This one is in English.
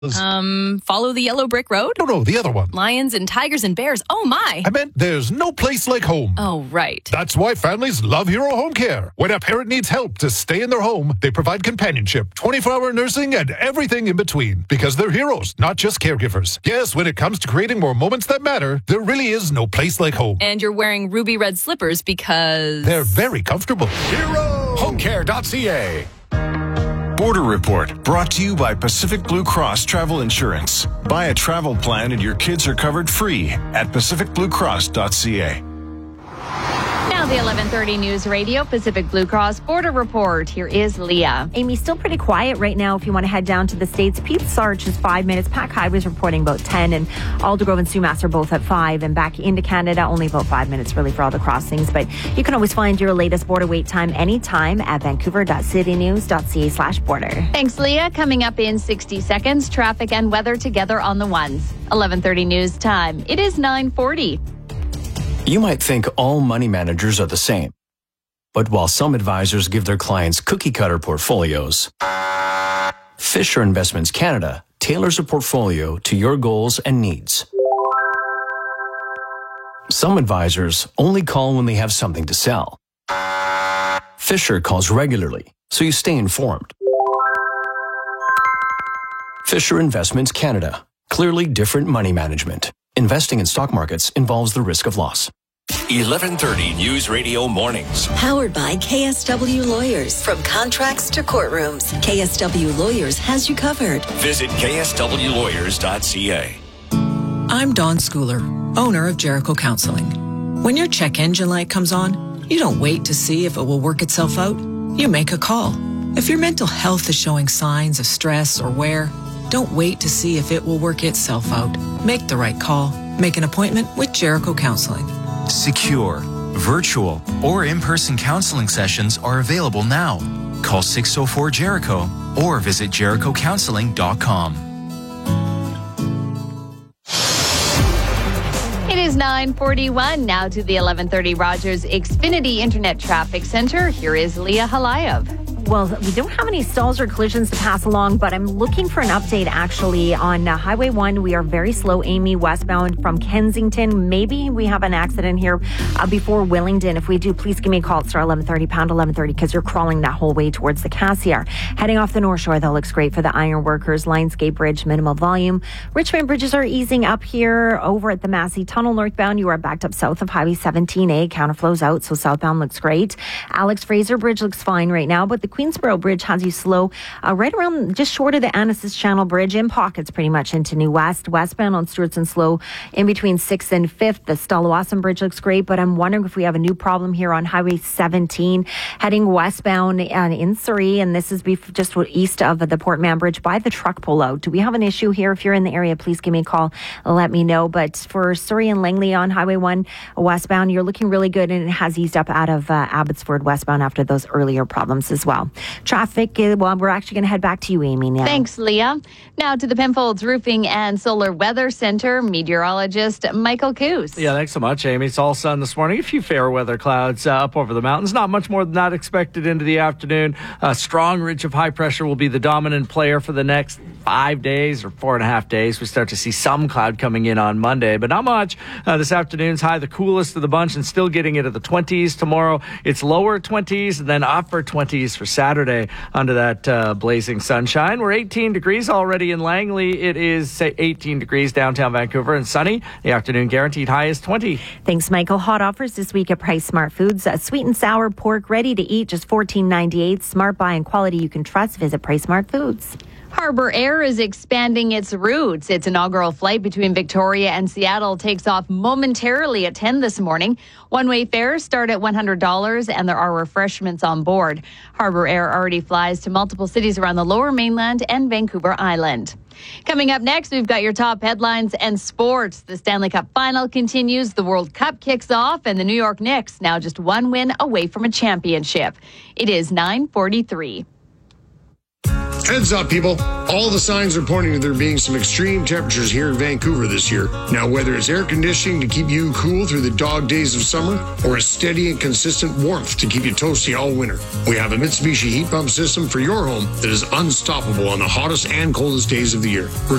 Follow the yellow brick road? No, the other one. Lions and tigers and bears. Oh, my. I meant there's no place like home. Oh, right. That's why families love Hero Home Care. When a parent needs help to stay in their home, they provide companionship, 24-hour nursing, and everything in between. Because they're heroes, not just caregivers. Yes, when it comes to creating more moments that matter, there really is no place like home. And you're wearing ruby red slippers because... they're very comfortable. HeroHomeCare.ca. Border Report, brought to you by Pacific Blue Cross Travel Insurance. Buy a travel plan and your kids are covered free at pacificbluecross.ca. Now the 11:30 News Radio Pacific Blue Cross Border Report. Here is Leah. Amy, still pretty quiet right now if you want to head down to the States. Pete's Arch is 5 minutes. Pac High was reporting about 10, and Aldergrove and Sumas are both at 5. And back into Canada, only about 5 minutes really for all the crossings. But you can always find your latest border wait time anytime at vancouver.citynews.ca/border. Thanks, Leah. Coming up in 60 seconds, traffic and weather together on the ones. 11:30 News Time. It is 9:40. You might think all money managers are the same. But while some advisors give their clients cookie-cutter portfolios, Fisher Investments Canada tailors a portfolio to your goals and needs. Some advisors only call when they have something to sell. Fisher calls regularly, so you stay informed. Fisher Investments Canada. Clearly different money management. Investing in stock markets involves the risk of loss. 11:30 News Radio Mornings. Powered by KSW Lawyers. From contracts to courtrooms, KSW Lawyers has you covered. Visit kswlawyers.ca. I'm Dawn Schooler, owner of Jericho Counseling. When your check engine light comes on, you don't wait to see if it will work itself out. You make a call. If your mental health is showing signs of stress or wear, don't wait to see if it will work itself out. Make the right call. Make an appointment with Jericho Counseling. Secure, virtual, or in-person counseling sessions are available now. Call 604-JERICHO or visit jerichocounseling.com. It is 9:41. Now to the 11:30 Rogers Xfinity Internet Traffic Center. Here is Leah Halayev. Well, we don't have any stalls or collisions to pass along, but I'm looking for an update actually on Highway 1. We are very slow, Amy, westbound from Kensington. Maybe we have an accident here before Willingdon. If we do, please give me a call at star 1130, pound 1130, because you're crawling that whole way towards the Cassiar. Heading off the North Shore, that looks great for the Iron Workers. Lionsgate Bridge, minimal volume. Richmond bridges are easing up here. Over at the Massey Tunnel northbound, you are backed up south of Highway 17A. Counterflows out, so southbound looks great. Alex Fraser Bridge looks fine right now, but the Queensboro Bridge has you slow right around just short of the Annacis Channel Bridge, in pockets pretty much into New West. Westbound on Stewartson slow in between 6th and 5th. The Stallawasam Bridge looks great, but I'm wondering if we have a new problem here on Highway 17 heading westbound in Surrey, and this is just east of the Port Mann Bridge by the truck pullout. Do we have an issue here? If you're in the area, please give me a call. Let me know. But for Surrey and Langley on Highway 1 westbound, you're looking really good, and it has eased up out of Abbotsford westbound after those earlier problems as well. Traffic, well, we're actually going to head back to you, Amy, now. Thanks, Leah. Now to the Penfolds Roofing and Solar Weather Center, meteorologist Michael Coos. Yeah, thanks so much, Amy. It's all sun this morning. A few fair weather clouds up over the mountains. Not much more than that expected into the afternoon. A strong ridge of high pressure will be the dominant player for the next 5 days or 4.5 days. We start to see some cloud coming in on Monday, but not much. This afternoon's high, the coolest of the bunch, and still getting into the 20s. Tomorrow, it's lower 20s and then upper 20s for Saturday under that blazing sunshine. We're 18 degrees already in Langley. It is 18 degrees downtown Vancouver and sunny. The afternoon guaranteed high is 20. Thanks, Michael. Hot offers this week at Price Smart Foods. Sweet and sour pork ready to eat, just $14.98. Smart buy and quality you can trust. Visit Price Smart Foods. Harbour Air is expanding its routes. Its inaugural flight between Victoria and Seattle takes off momentarily at 10 this morning. One-way fares start at $100 and there are refreshments on board. Harbour Air already flies to multiple cities around the Lower Mainland and Vancouver Island. Coming up next, we've got your top headlines and sports. The Stanley Cup final continues, the World Cup kicks off, and the New York Knicks now just one win away from a championship. It is 9:43. Heads up, people. All the signs are pointing to there being some extreme temperatures here in Vancouver this year. Now, whether it's air conditioning to keep you cool through the dog days of summer or a steady and consistent warmth to keep you toasty all winter, we have a Mitsubishi heat pump system for your home that is unstoppable on the hottest and coldest days of the year.